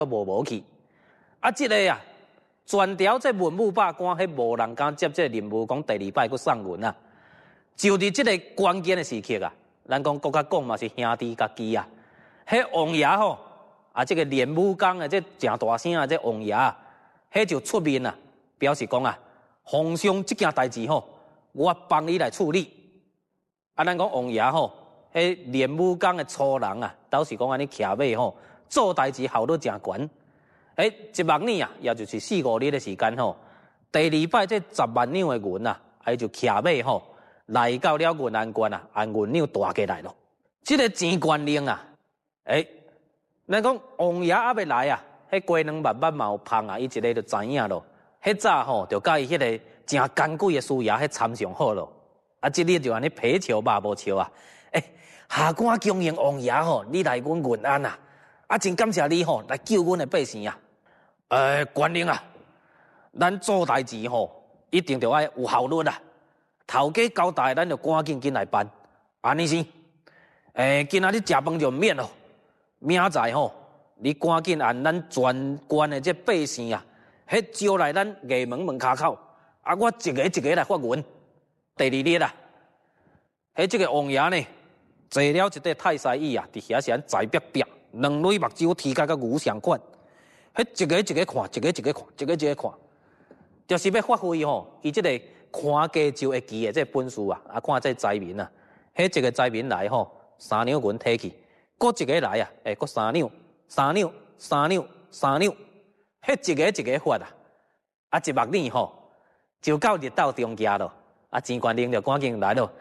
无去。啊，即个啊，全条这文武百官，迄无人敢接这任务，讲第二摆去送文啊。就伫即个关键的时刻啊，咱讲国家讲嘛是兄弟家己啊。迄王爷吼，啊，这个练武功的这诚大声啊，这王爷啊，迄就出面啊，表示讲啊，皇上即件代志吼，我帮你来处理。啊，咱讲王爷吼，迄练武功的粗人啊，倒是讲安尼徛马吼，做代志效率诚悬。一万年啊，也就是4-5日的时间吼，第二摆这10万两的银啊，伊就徛马吼，来到了云安关啊，按银两大起来咯。这个钱官令啊，咱讲王爷还未来啊，迄鸡卵慢慢嘛有芳啊，伊一个就知影咯。迄早吼，就甲伊迄个诚干贵的师爷迄参上好咯。啊，即日就安尼皮笑肉无笑啊！下官恭迎王爷吼，你来阮云安啊！啊，真感谢你吼，来救阮的百姓啊！官令啊，咱做代志吼，一定着爱有效率啊！头家交代，咱就赶紧来办。安尼是，今仔日食饭就免咯。明仔吼，你赶紧按咱全县的这百姓啊，迄招来咱衙门门骹口，啊，我一个一个来发言。第二日啊，这个王爷呢，坐了一块太师椅啊，伫遐是安在壁壁，两蕊目睭贴甲牛相款，一个一个看，一个一个看，一个一个看，就是要发挥吼，伊这个看家就会记的这本事啊，看这灾民啊，一个灾民来吼，3两银摕去，搁一个来啊，搁3两，3两，3两，3两，一个一个发啊，啊1万年吼，就到日斗中间咯。啊，钱官令就赶紧来咯。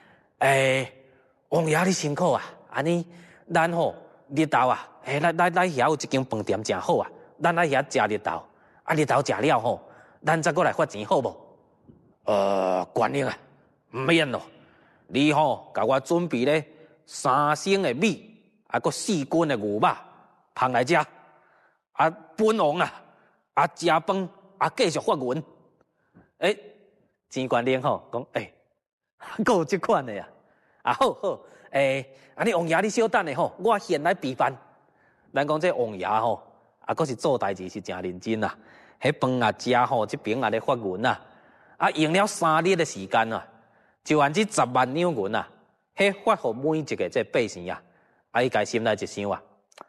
王爷你辛苦啊！安尼，咱吼日头啊，来遐有一间饭店真好啊，咱来遐食日头。啊，日头食了吼，咱再过来发钱好无？官令啊，唔免咯。你吼，甲我准备咧3升的米，啊，搁4斤的牛肉，捧来食。啊，本王啊，食饭啊，继续发言。钱官令吼讲，阁有这款的啊，啊好，安尼王爷你稍等的吼，我现来备饭。咱讲这王爷吼，啊，阁是做代志是真认真啊。迄饭啊食吼，这边也咧发言啊，啊用了3日的时间啊，就按这10万两银啊，迄发互每一个这百姓啊，啊伊家心内一想啊，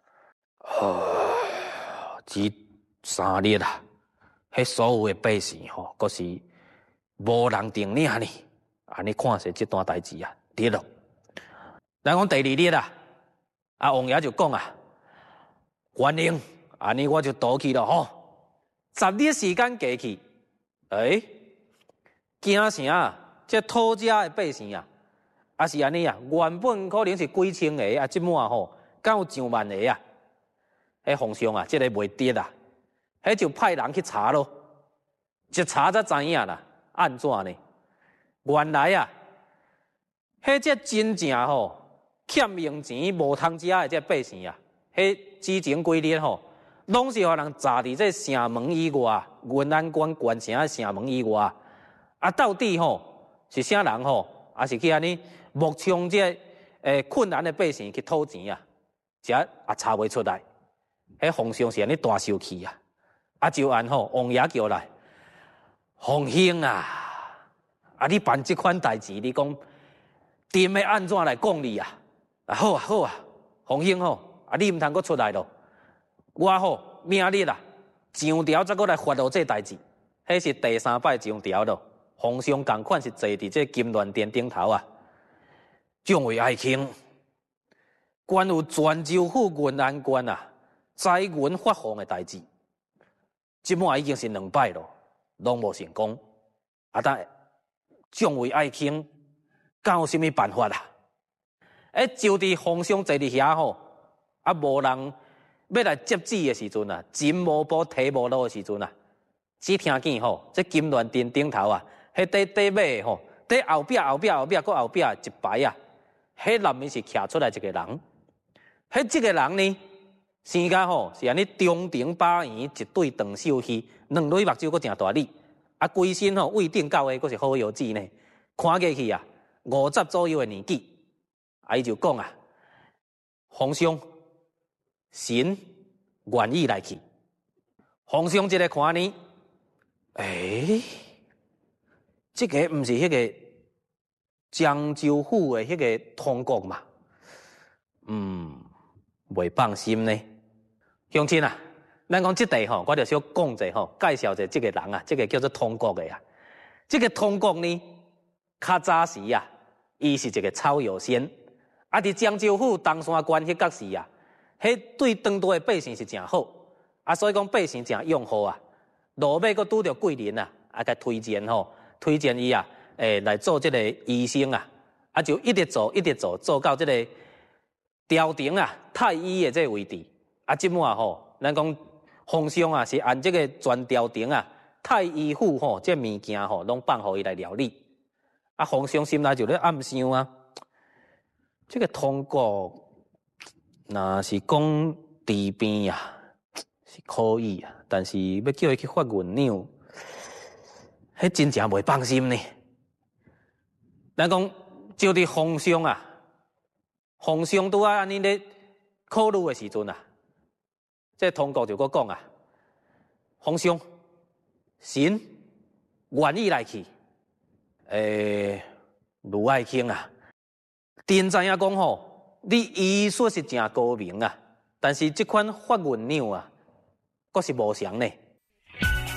这3日啊，迄所有的百姓吼，阁是。无人定领呢，安尼看是这段代志啊，对咯。咱讲第2日啊，啊王爷就讲啊，官令，安尼我就倒去了吼。10日时间过去，京城啊，这土家的百姓啊，啊是安尼啊，原本可能是几千个啊，即满吼，敢有上万个啊。迄皇上啊，这个袂得啊，迄就派人去查咯，一查才知影啦。安怎呢？原来啊，迄只真正吼欠用钱无通食的这百姓啊，迄之前几日吼，拢是互人砸伫这城门以外，云安关县城的城门以外。啊，到底吼是啥人吼？啊是去安尼目冲这困难的百姓去讨钱啊？这也查袂出来。迄皇上是安尼大生气啊！啊，就按吼王爷叫来。皇兄啊，啊你办这款代志，你讲定要安怎来讲你啊？啊好啊，皇兄吼，啊你唔通阁出来咯？我吼明日啊上朝再阁来发落这代志，迄是第3摆上朝咯。皇上同款是坐伫这金銮殿顶头啊，众位爱卿，关有泉州府云安县啊灾云发放的代志，即满已经是2摆咯。拢无成功，啊！但众位爱卿，敢有啥物办法啊？就伫皇上坐伫遐吼，啊，无人要来接旨的时阵啊，金无补提无落的时阵啊，只听见吼，这金銮殿顶头啊，迄底尾吼，底后壁搁后壁一排啊，迄内面是徛出来一个人，这个人呢，生甲吼是安尼中庭把圆，一对长手须。两蕊目睭阁诚大粒，啊，规身吼胃顶到下阁是好油脂呢，看过去啊50左右的年纪，啊，伊就讲啊，皇上，臣愿意来去。皇上这个看呢，这个毋是迄个漳州府的迄个通国嘛？袂放心呢。乡亲啊，咱讲即地吼，我就小讲者吼，介绍者即个人啊，即个叫做通国的啊。即个通国呢，较早时啊，伊是一个草药仙，啊，伫漳州府东山关迄角时啊，迄对当地的百姓是诚好，啊，所以讲百姓诚拥护啊。路尾佫拄着贵人啊，啊，甲推荐推荐伊啊，来做即个医生啊，啊，就一直做，做到即个朝廷啊太医的这个位置。啊，即满咱讲皇上啊是按即个全朝廷啊太医府这物件拢放互伊来料理。啊，皇上心内就咧暗想啊，这个通国若是讲治病啊是可以啊，但是要叫伊去发银两，迄真正袂放心呢。咱讲就伫皇上啊，皇上拄啊安尼咧考虑的时阵啊，这通国就搁讲啊，皇上，臣愿意来去。卢爱卿啊，真知影讲你医术是真高明啊，但是这款发银两啊，阁是无常呢。